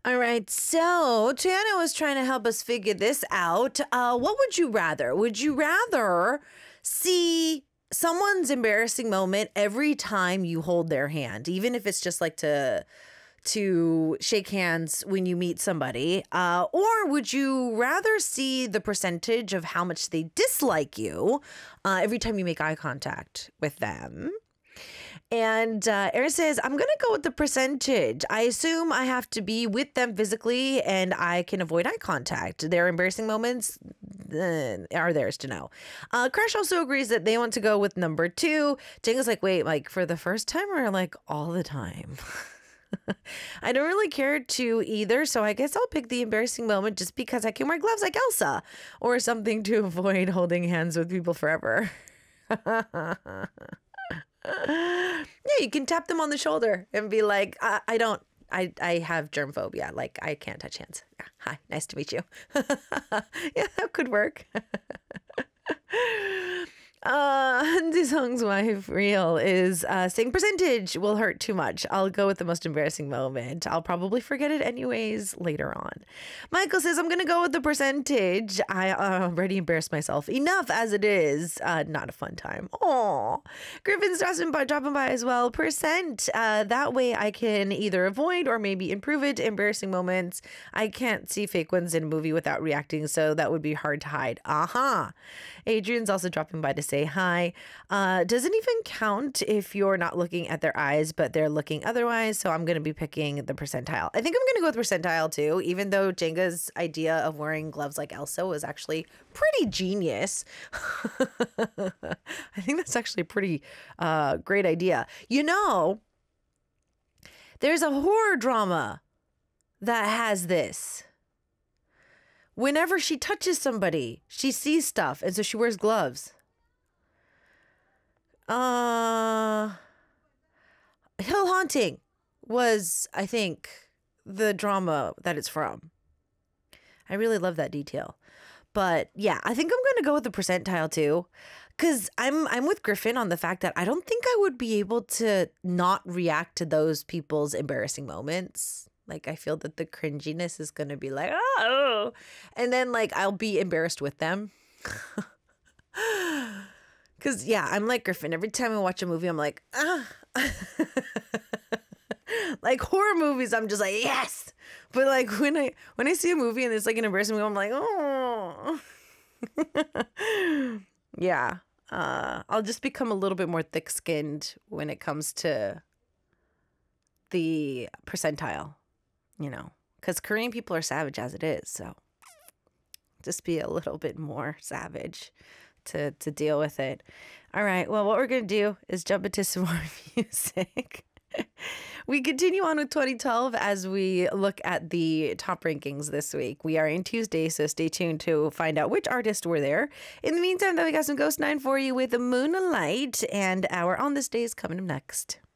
All right, so Tiana was trying to help us figure this out. What would you rather? Would you rather see someone's embarrassing moment every time you hold their hand, even if it's just like to shake hands when you meet somebody? Or would you rather see the percentage of how much they dislike you every time you make eye contact with them? And Erin says, I'm going to go with the percentage. I assume I have to be with them physically and I can avoid eye contact. Their embarrassing moments are theirs to know. Crash also agrees that they want to go with number 2. Jenga's like, wait, like for the first time or like all the time? I don't really care to either, so I guess I'll pick the embarrassing moment just because I can wear gloves like Elsa or something to avoid holding hands with people forever. Yeah, you can tap them on the shoulder and be like, I have germ phobia. Like, I can't touch hands. Yeah, hi, nice to meet you. Yeah, that could work. Jisung's wife, Real, is saying percentage will hurt too much. I'll go with the most embarrassing moment. I'll probably forget it anyways later on. Michael says, I'm going to go with the percentage. I already embarrassed myself enough as it is. Not a fun time. Aw. Griffin's dropping by as well. Percent. That way I can either avoid or maybe improve it. Embarrassing moments. I can't see fake ones in a movie without reacting, so that would be hard to hide. Aha. Adrian's also dropping by to say hi. Doesn't even count if you're not looking at their eyes, but they're looking otherwise. So I'm going to be picking the percentile. I think I'm going to go with percentile too, even though Jenga's idea of wearing gloves like Elsa was actually pretty genius. I think that's actually a pretty great idea. You know, there's a horror drama that has this. Whenever she touches somebody, she sees stuff, and so she wears gloves. Hill Haunting was, I think, the drama that it's from. I really love that detail. But yeah, I think I'm going to go with the percentile too, because I'm with Griffin on the fact that I don't think I would be able to not react to those people's embarrassing moments. Like, I feel that the cringiness is going to be like, oh, and then like I'll be embarrassed with them. Because, yeah, I'm like Griffin. Every time I watch a movie, I'm like, ah. Like horror movies, I'm just like, yes. But like when I see a movie and it's like an embarrassing movie, I'm like, oh. Yeah. I'll just become a little bit more thick-skinned when it comes to the percentile, you know, because Korean people are savage as it is. So just be a little bit more savage to deal with it. All right. Well, what we're going to do is jump into some more music. We continue on with 2012 as we look at the top rankings this week. We are in Tuesday, so stay tuned to find out which artists were there. In the meantime, though, we got some Ghost 9 for you with Moonlight, and our On This Day is coming up next.